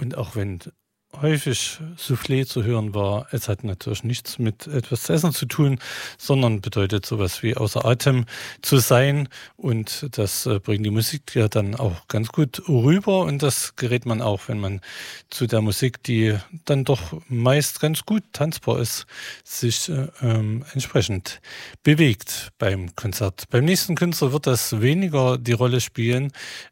Und auch wenn häufig Soufflé zu hören war, es hat natürlich nichts mit etwas zu essen zu tun, sondern bedeutet sowas wie außer Atem zu sein. Und das bringt die Musik ja dann auch ganz gut rüber. Und das gerät man auch, wenn man zu der Musik, die dann doch meist ganz gut tanzbar ist, sich entsprechend bewegt beim Konzert. Beim nächsten Künstler wird das weniger die Rolle spielen.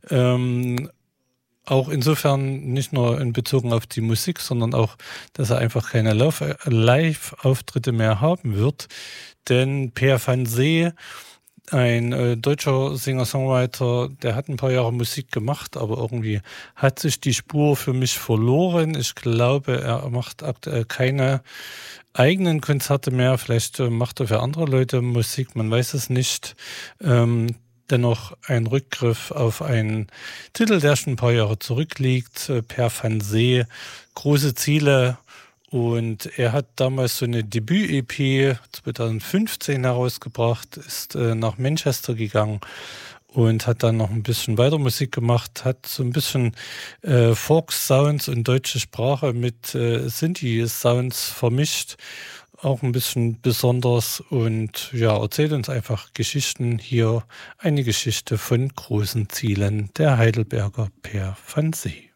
Auch insofern nicht nur in Bezug auf die Musik, sondern auch, dass er einfach keine Live-Auftritte mehr haben wird. Denn Per van See, ein deutscher Singer-Songwriter, der hat ein paar Jahre Musik gemacht, aber irgendwie hat sich die Spur für mich verloren. Ich glaube, er macht aktuell keine eigenen Konzerte mehr. Vielleicht macht er für andere Leute Musik, man weiß es nicht. Dennoch ein Rückgriff auf einen Titel, der schon ein paar Jahre zurückliegt, Per van See, große Ziele. Und er hat damals so eine Debüt-EP 2015 herausgebracht, ist nach Manchester gegangen und hat dann noch ein bisschen weiter Musik gemacht, hat so ein bisschen Folk-Sounds und deutsche Sprache mit Sinti-Sounds vermischt. Auch ein bisschen besonders und ja, erzählt uns einfach Geschichten. Hier eine Geschichte von großen Zielen, der Heidelberger Per van See.